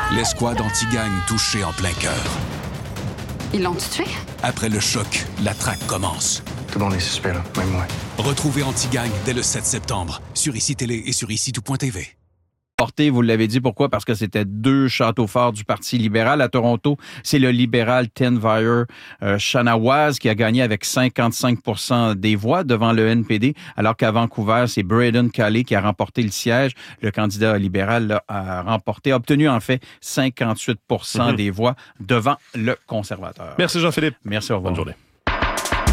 L'escouade anti-gang touchée en plein cœur. Ils l'ont tué? Après le choc, la traque commence. Tout le monde est suspect, là, même moi. Retrouvez Anti-Gang dès le 7 septembre sur ICI Télé et sur ICI-tout.tv. Vous l'avez dit, pourquoi? Parce que c'était 2 châteaux forts du Parti libéral. À Toronto, c'est le libéral Tenvire Shanawaz qui a gagné avec 55% des voix devant le NPD, alors qu'à Vancouver, c'est Braden Calley qui a remporté le siège. Le candidat libéral là, a obtenu en fait 58% des voix devant le conservateur. Merci Jean-Philippe. Merci, au revoir. Bonne journée.